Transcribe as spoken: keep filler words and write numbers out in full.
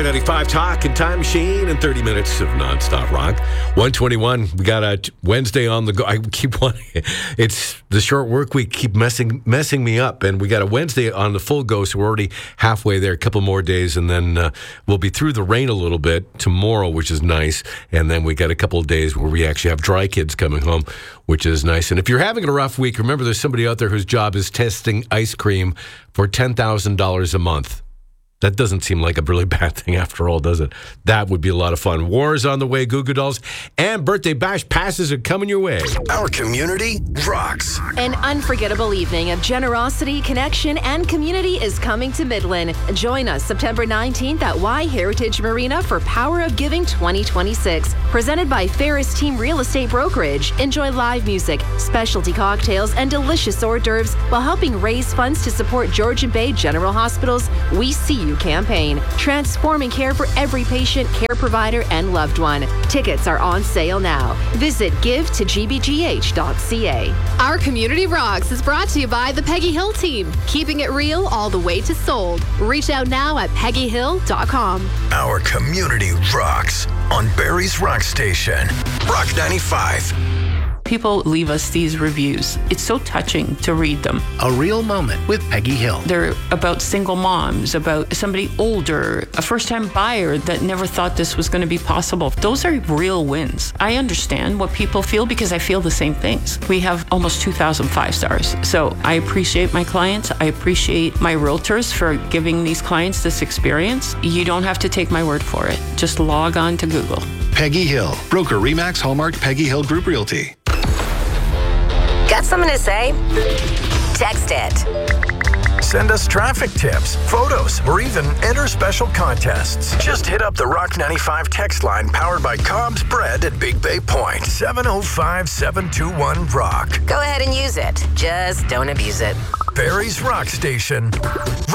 ninety-five Talk and Time Machine and thirty minutes of nonstop rock. one twenty-one, we got a t- Wednesday on the go. I keep wanting, it's the short work week keep messing messing me up, and we got a Wednesday on the full go, so we're already halfway there, a couple more days, and then uh, we'll be through the rain a little bit tomorrow, which is nice, and then we got a couple of days where we actually have dry kids coming home, which is nice. And if you're having a rough week, remember there's somebody out there whose job is testing ice cream for ten thousand dollars a month. That doesn't seem like a really bad thing after all, does it? That would be a lot of fun. War is on the way, Goo Goo Dolls, and birthday bash passes are coming your way. Our community rocks. An unforgettable evening of generosity, connection, and community is coming to Midland. Join us September nineteenth at Y Heritage Marina for Power of Giving twenty twenty-six. Presented by Ferris Team Real Estate Brokerage. Enjoy live music, specialty cocktails, and delicious hors d'oeuvres while helping raise funds to support Georgian Bay General Hospital's We See You campaign, transforming care for every patient, care provider, and loved one. Tickets are on sale now. Visit give to g b g h dot c a. Our Community Rocks is brought to you by the Peggy Hill team, keeping it real all the way to sold. Reach out now at peggy hill dot com. Our community rocks on Barrie's Rock Station. Rock ninety-five. People leave us these reviews. It's so touching to read them. A real moment with Peggy Hill. They're about single moms, about somebody older, a first-time buyer that never thought this was going to be possible. Those are real wins. I understand what people feel because I feel the same things. We have almost two thousand five stars. So I appreciate my clients. I appreciate my realtors for giving these clients this experience. You don't have to take my word for it. Just log on to Google. Peggy Hill, broker Remax Hallmark Peggy Hill Group Realty. Got something to say? Text it. Send us traffic tips, photos, or even enter special contests. Just hit up the Rock ninety-five text line powered by Cobb's Bread at Big Bay Point. seven oh five, seven two one, ROCK. Go ahead and use it. Just don't abuse it. Barrie's Rock Station.